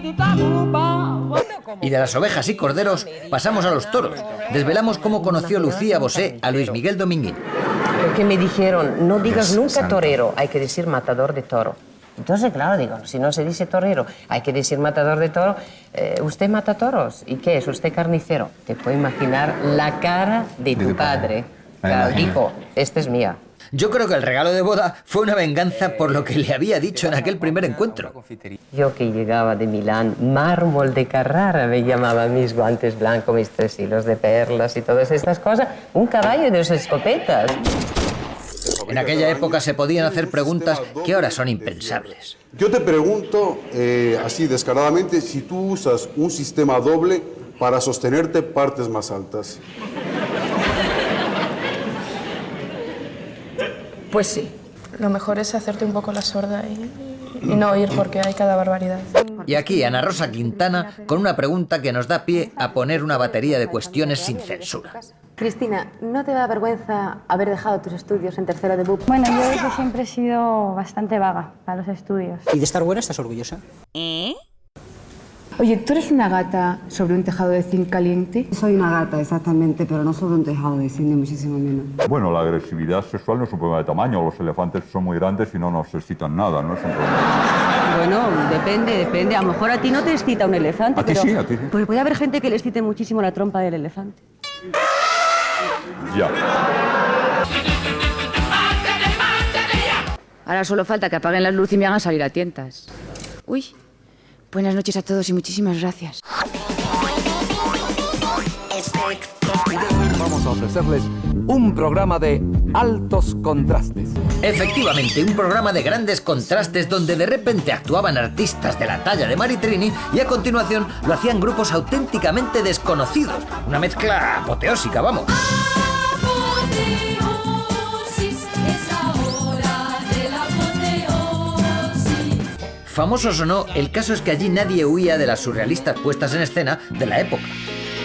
Y de las ovejas y corderos pasamos a los toros. Desvelamos cómo conoció Lucía Bosé a Luis Miguel Dominguín. Porque me dijeron, no digas nunca torero, hay que decir matador de toro. Entonces, claro, digo, si no se dice torero, hay que decir matador de toro. ¿Usted mata toros? ¿Y qué es? ¿Usted carnicero? Te puedo imaginar la cara de tu padre. Claro, dijo, esta es mía. Yo creo que el regalo de boda fue una venganza por lo que le había dicho en aquel primer encuentro. Yo que llegaba de Milán, mármol de Carrara me llamaba, mis guantes blancos, mis 3 hilos de perlas y todas estas cosas. Un caballo de 2 escopetas. En aquella época se podían hacer preguntas que ahora son impensables. Yo te pregunto, así descaradamente, si tú usas un sistema doble para sostenerte partes más altas. Pues sí. Lo mejor es hacerte un poco la sorda y no oír porque hay cada barbaridad. Y aquí Ana Rosa Quintana con una pregunta que nos da pie a poner una batería de cuestiones sin censura. Cristina, ¿no te da vergüenza haber dejado tus estudios en tercero de BUP? Bueno, yo eso siempre he sido bastante vaga para los estudios. ¿Y de estar buena estás orgullosa? Oye, ¿tú eres una gata sobre un tejado de zinc caliente? Soy una gata, exactamente, pero no sobre un tejado de zinc, ni muchísimo menos. Bueno, la agresividad sexual no es un problema de tamaño. Los elefantes son muy grandes y no nos excitan nada, no es un problema. Bueno, depende. A lo mejor a ti no te excita un elefante, A ti sí, a ti sí. Pues puede haber gente que le excite muchísimo la trompa del elefante. Ya. Ahora solo falta que apaguen las luces y me hagan salir a tientas. Uy, buenas noches a todos y muchísimas gracias. Vamos a ofrecerles un programa de altos contrastes. Efectivamente, un programa de grandes contrastes donde de repente actuaban artistas de la talla de Maritrini y a continuación lo hacían grupos auténticamente desconocidos. Una mezcla apoteósica, vamos. Famosos o no, el caso es que allí nadie huía de las surrealistas puestas en escena de la época.